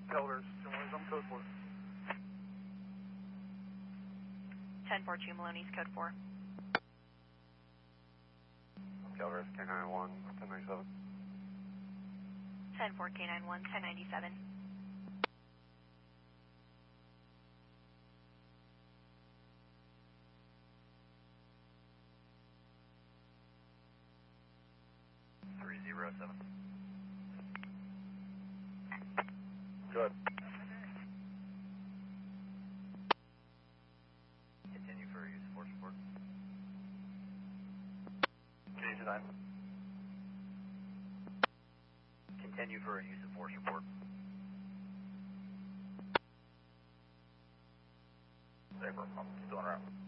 Elders, Maloney's on code 4. 1042 Maloney's code 4. Elders, K91, 1097. 10-4 K91, 1097. Good. Continue for use of force report. K29. Continue for use of force report. Saber, I'm still en route.